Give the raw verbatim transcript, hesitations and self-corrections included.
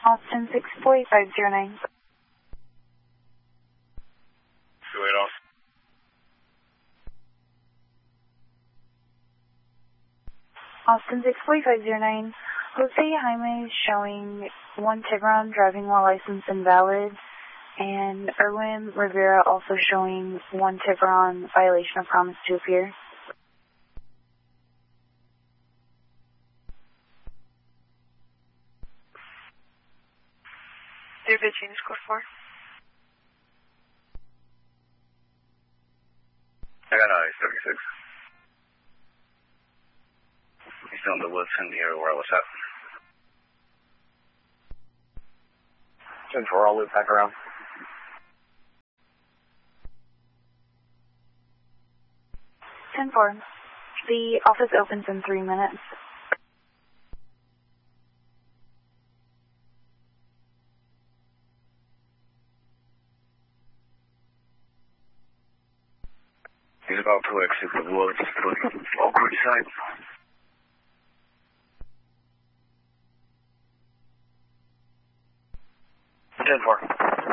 Austin six four five zero nine. two eight off. Austin six four five zero nine. Jose Jaime is showing one Tiburon driving while license invalid, and Erwin Rivera also showing one Tiburon violation of promise to appear. David James, code four. I got I thirty-six. He's on the Wilson near where I was at. ten four, I'll loop back around. ten four. The office opens in three minutes. He's about to exit the woods through the awkward side. ten four.